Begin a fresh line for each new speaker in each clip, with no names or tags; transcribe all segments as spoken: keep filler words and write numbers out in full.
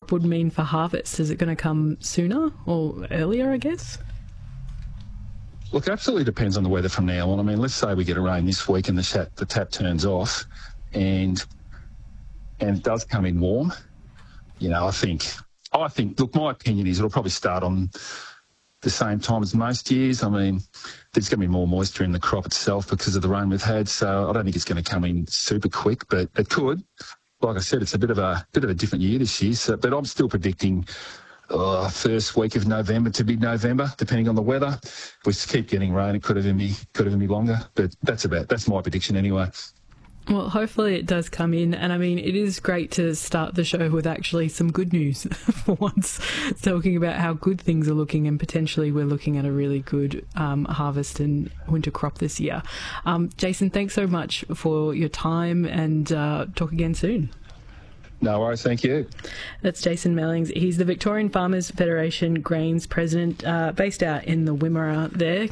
crop would mean for harvest. Is it going to come sooner or earlier, I guess?
Look, it absolutely depends on the weather from now on. I mean, let's say we get a rain this week and the tap, the tap turns off and and it does come in warm. You know, I think, I think, look, my opinion is it'll probably start on the same time as most years. I mean, there's going to be more moisture in the crop itself because of the rain we've had, so I don't think it's going to come in super quick, but it could. Like I said, it's a bit of a bit of a different year this year, so, but I'm still predicting uh, first week of November to mid-November, depending on the weather. If we keep getting rain, it could even be could even be longer, but that's about that's my prediction anyway.
Well, hopefully it does come in. And I mean, it is great to start the show with actually some good news for once, talking about how good things are looking, and potentially we're looking at a really good um, harvest and winter crop this year. Um, Jason, thanks so much for your time, and uh, talk again soon.
No worries, thank you.
That's Jason Mellings. He's the Victorian Farmers Federation Grains President, uh, based out in the Wimmera there.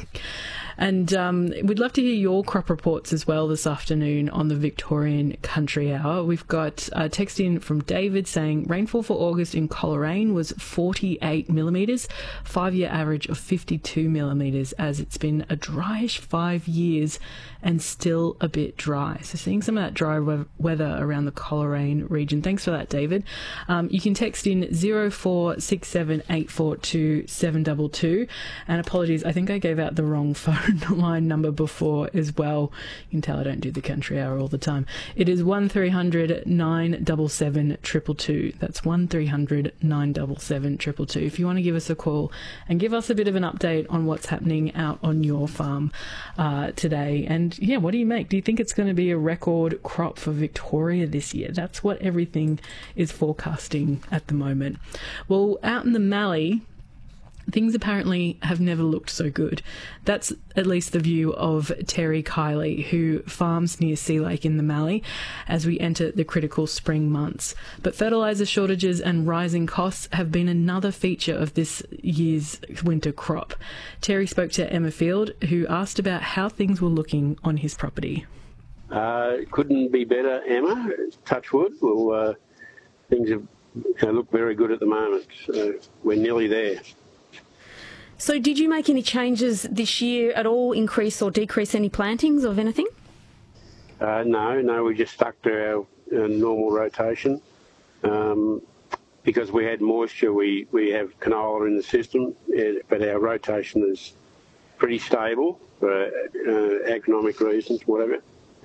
And um, we'd love to hear your crop reports as well this afternoon on the Victorian Country Hour. We've got a text in from David saying rainfall for August in Coleraine was forty-eight millimetres, five-year average of fifty-two millimetres, as it's been a dryish five years and still a bit dry. So seeing some of that dry we- weather around the Coleraine region. Thanks for that, David. Um, you can text in zero four six seven eight four two seven two two. And apologies, I think I gave out the wrong phone line number before as well. You can tell I don't do the country hour all the time. It is one three hundred nine seven seven two two two. That's one three hundred nine seven seven two two two. If you want to give us a call and give us a bit of an update on what's happening out on your farm uh, today. And yeah, what do you make? Do you think it's going to be a record crop for Victoria this year? That's what everything is forecasting at the moment. Well, out in the Mallee, things apparently have never looked so good. That's at least the view of Terry Kiley, who farms near Sea Lake in the Mallee as we enter the critical spring months. But fertiliser shortages and rising costs have been another feature of this year's winter crop. Terry spoke to Emma Field, who asked about how things were looking on his property.
Uh, couldn't be better, Emma. Touch wood. Well, uh, things have, you know, look very good at the moment. Uh, we're nearly there.
So did you make any changes this year at all, increase or decrease any plantings of anything?
Uh, no, no, we just stuck to our, our normal rotation. Um, because we had moisture, we, we have canola in the system, but our rotation is pretty stable for uh, economic reasons, whatever.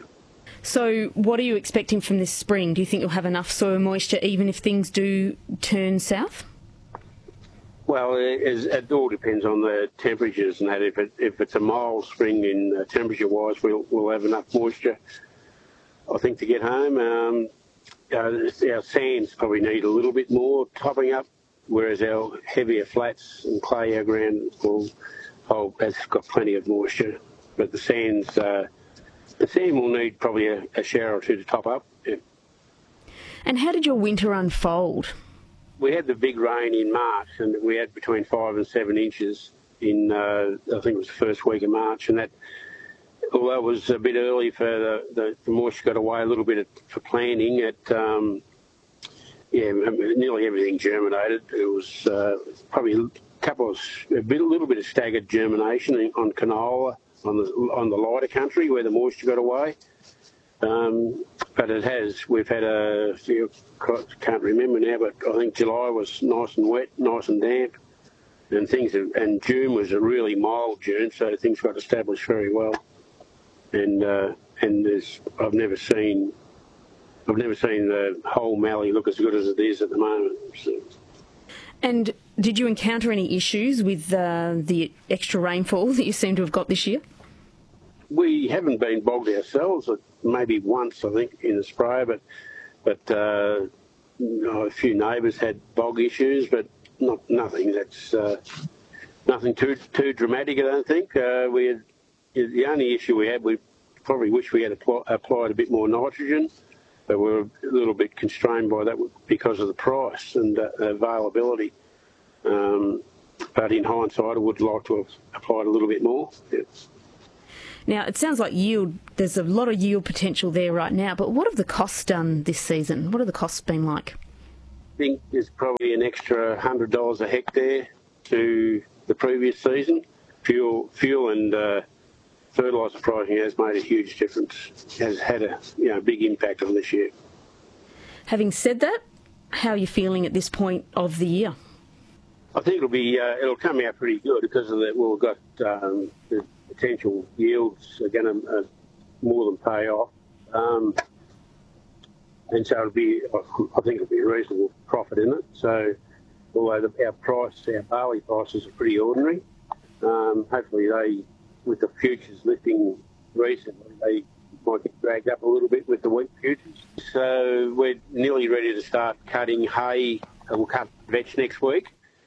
So what are you expecting from this spring? Do you think you'll have enough soil moisture even if things do turn south?
Well, it, it all depends on the temperatures and that. If it, if it's a mild spring in uh, temperature-wise, we'll, we'll have enough moisture, I think, to get home. Um, uh, our sands probably need a little bit more topping up, whereas our heavier flats and clay ground will hold, has got plenty of moisture. But the sands, uh, the sand will need probably a, a shower or two to top up. Yeah.
And how did your winter unfold?
We had the big rain in March, and we had between five and seven inches in, uh, I think it was the first week of March, and that, although it was a bit early for the, the, the moisture got away a little bit for planting, it, um, yeah, nearly everything germinated. It was uh, probably a couple of, a, bit, a little bit of staggered germination on canola, on the, on the lighter country where the moisture got away. Um, but it has, we've had a, I can't remember now, but I think July was nice and wet, nice and damp, and things have, and June was a really mild June, so things got established very well. And uh, and there's, I've never seen, I've never seen the whole Mallee look as good as it is at the moment. So.
And did you encounter any issues with uh, the extra rainfall that you seem to have got this year?
We haven't been bogged ourselves, maybe once, I think, in the sprayer, but but uh, you know, a few neighbours had bog issues, but not nothing that's uh, nothing too too dramatic, I don't think. Uh, we had, the only issue we had, we probably wish we had apply, applied a bit more nitrogen, but we were a little bit constrained by that because of the price and uh, availability. Um, but in hindsight, I would like to have applied a little bit more. Yeah.
Now, it sounds like yield, there's a lot of yield potential there right now, but what have the costs done this season? What have the costs been like?
think there's probably an extra one hundred dollars a hectare to the previous season. Fuel, fuel and uh, fertiliser pricing has made a huge difference, has had a you know big impact on this year.
Having said that, how are you feeling at this point of the year?
I think it'll be uh, it'll come out pretty good because of that. Well, we've got um, the potential yields are going to uh, more than pay off, um, and so it'll be. I think it'll be a reasonable profit in it. So, although the, our price, our barley prices are pretty ordinary, um, hopefully they, with the futures lifting recently, they might get dragged up a little bit with the wheat futures. So we're nearly ready to start cutting hay. We'll cut vetch next week.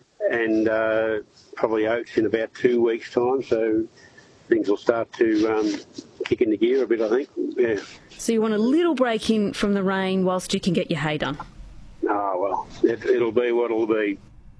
And uh, probably oats in about two weeks' time, so things will start to um, kick into gear a bit, I think. Yeah.
So you want a little break in from the rain whilst you can get your hay done?
Oh, well, it, it'll be what it'll be.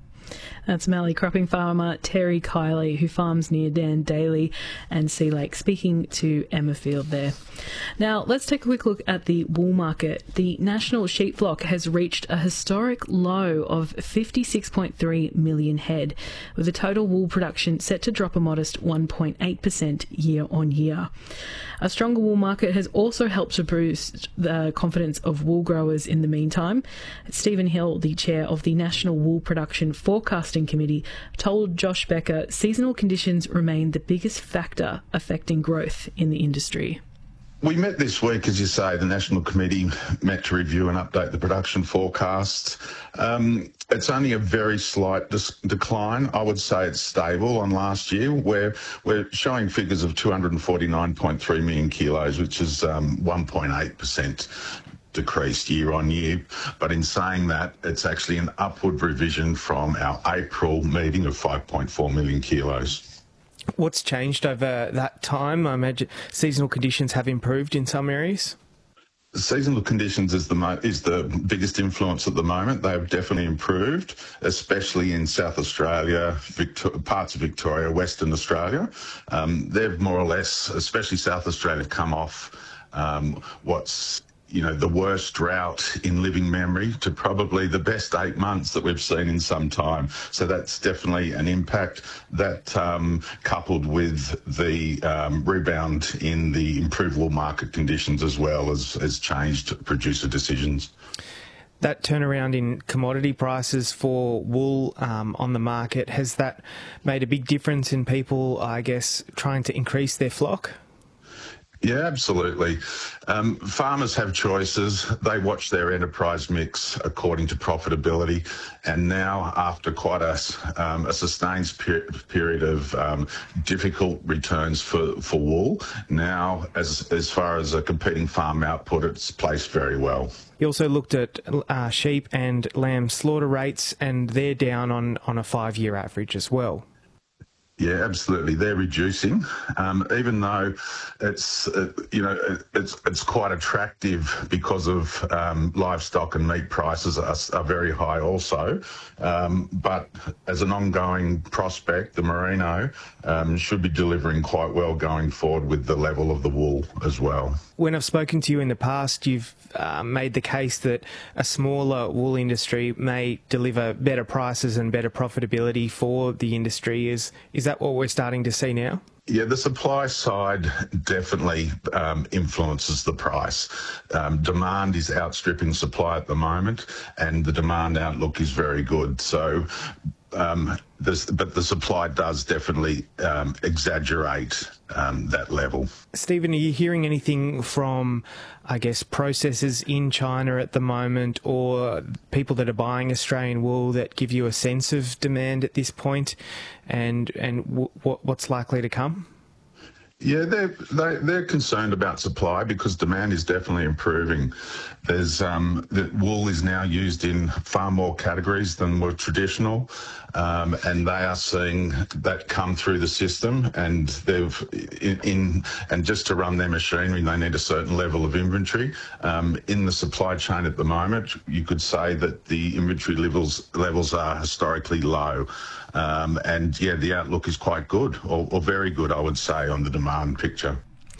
That's Mallee cropping farmer Terry Kiley, who farms near Dan Daly and Sea Lake, speaking to Emma Field there. Now, let's take a quick look at the wool market. The national sheep flock has reached a historic low of fifty-six point three million head, with the total wool production set to drop a modest one point eight percent year on year. A stronger wool market has also helped to boost the confidence of wool growers in the meantime. Stephen Hill, the chair of the National Wool Production Forecasting Committee, told Josh Becker seasonal conditions remain the biggest factor affecting growth in the industry.
We met this week, as you say, the National Committee met to review and update the production forecasts. Um, it's only a very slight dis- decline. I would say it's stable on last year, where we're showing figures of two hundred forty-nine point three million kilos, which is um, one point eight percent decreased year on year. But in saying that, it's actually an upward revision from our April meeting of five point four million kilos.
What's changed over that time? I imagine seasonal conditions have improved in some areas.
Seasonal conditions is the mo- is the biggest influence at the moment. They have definitely improved, especially in South Australia, Victor- parts of Victoria, Western Australia. Um, they've more or less, especially South Australia, come off um, what's you know, the worst drought in living memory to probably the best eight months that we've seen in some time. So that's definitely an impact. That um, coupled with the um, rebound in the improved wool market conditions as well as has changed producer decisions.
That turnaround in commodity prices for wool um, on the market, has that made a big difference in people, I guess, trying to increase their flock?
Yeah, absolutely. Um, farmers have choices. They watch their enterprise mix according to profitability. And now, after quite a, um, a sustained per- period of um, difficult returns for, for wool, now, as, as far as a competing farm output, it's placed very well.
You also looked at uh, sheep and lamb slaughter rates, and they're down on, on a five-year average as well.
Yeah, absolutely. They're reducing, um, even though it's uh, you know it's it's quite attractive because of um, livestock and meat prices are, are very high also. Um, but as an ongoing prospect, the merino um, should be delivering quite well going forward with the level of the wool as well.
When I've spoken to you in the past, you've uh, made the case that a smaller wool industry may deliver better prices and better profitability for the industry. Is is that what we're starting to see now?
Yeah, the supply side definitely um, influences the price. Um, demand is outstripping supply at the moment, and the demand outlook is very good. So, um, this, but the supply does definitely um, exaggerate um, that level.
Stephen, are you hearing anything from, I guess, processors in China at the moment, or people that are buying Australian wool that give you a sense of demand at this point, and and w- what's likely to come?
Yeah, they're, they, they're concerned about supply because demand is definitely improving. There's um, the wool is now used in far more categories than were traditional, um, and they are seeing that come through the system. And they've in, in and just to run their machinery, they need a certain level of inventory. Um, in the supply chain at the moment, you could say that the inventory levels levels are historically low. Um, and yeah, the outlook is quite good, or, or very good, I would say, on the demand picture.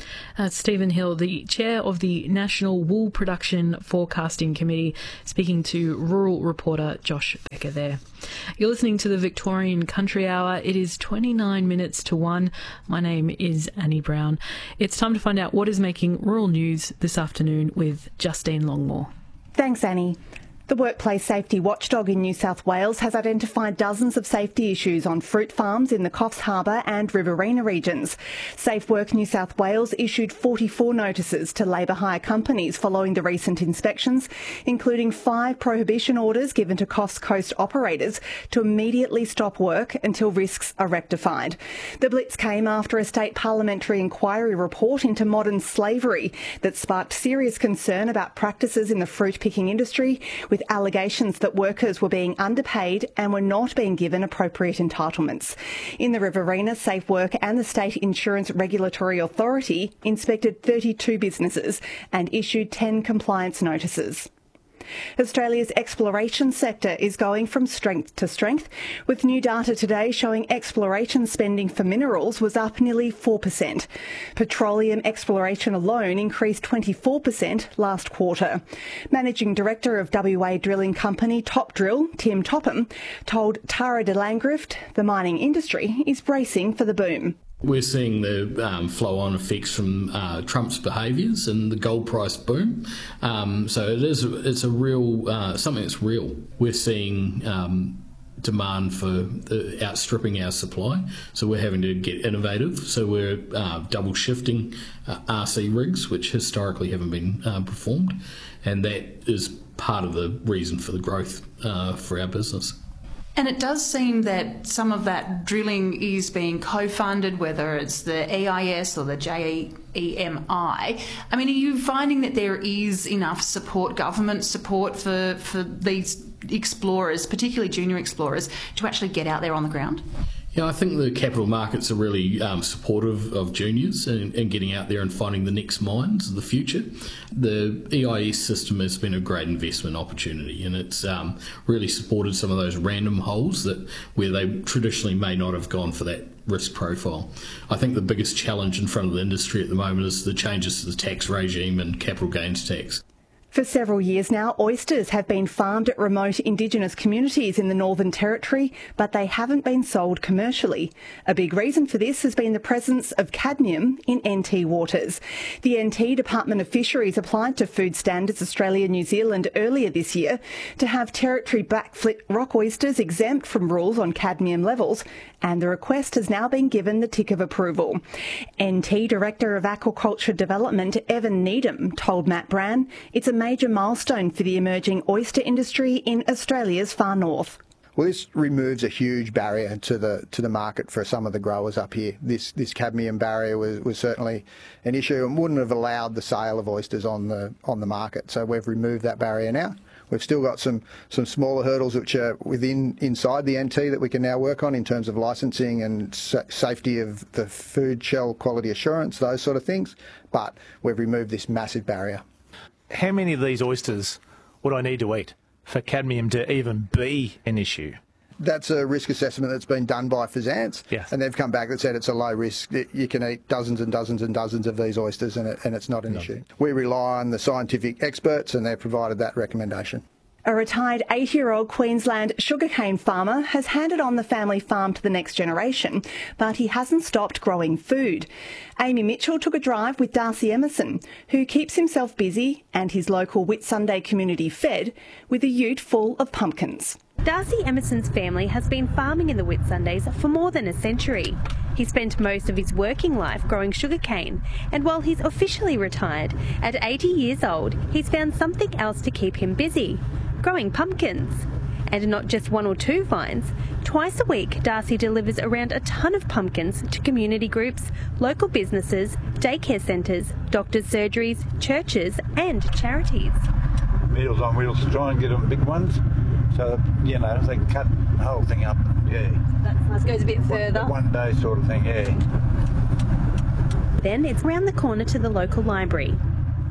Uh, Stephen Hill, the chair of the National Wool Production Forecasting Committee, speaking to rural reporter Josh Becker there. You're listening to the Victorian Country Hour. It is twenty-nine minutes to one. My name is Annie Brown. It's time to find out what is making rural news this afternoon with Justine Longmore.
Thanks, Annie. The Workplace Safety Watchdog in New South Wales has identified dozens of safety issues on fruit farms in the Coffs Harbour and Riverina regions. Safe Work New South Wales issued forty-four notices to labour hire companies following the recent inspections, including five prohibition orders given to Coffs Coast operators to immediately stop work until risks are rectified. The blitz came after a state parliamentary inquiry report into modern slavery that sparked serious concern about practices in the fruit picking industry, with allegations that workers were being underpaid and were not being given appropriate entitlements. In the Riverina, Safe Work and the State Insurance Regulatory Authority inspected thirty-two businesses and issued ten compliance notices. Australia's exploration sector is going from strength to strength, with new data today showing exploration spending for minerals was up nearly four percent. Petroleum exploration alone increased twenty-four percent last quarter. Managing Director of W A drilling company Top Drill, Tim Topham, told Tara de Langrift the mining industry is bracing for the boom.
We're seeing the um, flow-on effects from uh, Trump's behaviours and the gold price boom. Um, so it is it's a real uh, something that's real. We're seeing um, demand for the, outstripping our supply, so we're having to get innovative. So we're uh, double shifting uh, R C rigs, which historically haven't been uh, performed, and that is part of the reason for the growth uh, for our business.
And it does seem that some of that drilling is being co-funded, whether it's the E I S or the J E M I. I mean, are you finding that there is enough support, government support for, for these explorers, particularly junior explorers, to actually get out there on the ground?
Yeah, I think the capital markets are really um, supportive of juniors and, and getting out there and finding the next mines of the future. The E I S system has been a great investment opportunity, and it's um, really supported some of those random holes that where they traditionally may not have gone for that risk profile. I think the biggest challenge in front of the industry at the moment is the changes to the tax regime and capital gains tax.
For several years now, oysters have been farmed at remote Indigenous communities in the Northern Territory, but they haven't been sold commercially. A big reason for this has been the presence of cadmium in N T waters. The N T Department of Fisheries applied to Food Standards Australia New Zealand earlier this year to have Territory backflip rock oysters exempt from rules on cadmium levels, and the request has now been given the tick of approval. N T Director of Aquaculture Development Evan Needham told Matt Brand it's a major milestone for the emerging oyster industry in Australia's far north.
Well, this removes a huge barrier to the to the market for some of the growers up here. This this cadmium barrier was, was certainly an issue and wouldn't have allowed the sale of oysters on the on the market. So we've removed that barrier now. We've still got some some smaller hurdles which are within inside the N T that we can now work on in terms of licensing and sa- safety of the food shell quality assurance, those sort of things. But we've removed this massive barrier.
How many of these oysters would I need to eat for cadmium to even be an issue?
That's a risk assessment that's been done by Fazance,
yes.
And they've come back and said it's a low risk. You can eat dozens and dozens and dozens of these oysters and, it, and it's not an no. issue. We rely on the scientific experts and they've provided that recommendation.
A retired eighty-year-old Queensland sugarcane farmer has handed on the family farm to the next generation, but he hasn't stopped growing food. Amy Mitchell took a drive with Darcy Emerson, who keeps himself busy and his local Whitsunday community fed with a ute full of pumpkins.
Darcy Emerson's family has been farming in the Whitsundays for more than a century. He spent most of his working life growing sugarcane, and while he's officially retired, at eighty years old, he's found something else to keep him busy: growing pumpkins. And not just one or two vines. Twice a week, Darcy delivers around a tonne of pumpkins to community groups, local businesses, daycare centres, doctors' surgeries, churches and charities.
Meals on Wheels to try and get them big ones, so that, you know, they can cut the whole thing up, yeah.
That's nice, goes a bit further.
One, one day sort of thing, yeah.
Then it's round the corner to the local library.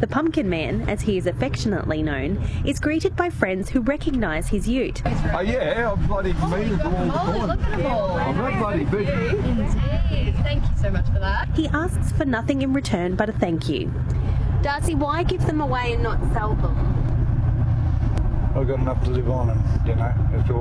The Pumpkin Man, as he is affectionately known, is greeted by friends who recognise his ute.
Oh yeah, I've bloody meted them all the time.
Look at them all.
I'm not bloody big.
Indeed. Thank you so much for that.
He asks for nothing in return but a thank you.
Darcy, why give them away and not sell them?
I've got enough to live on, and you know, it's all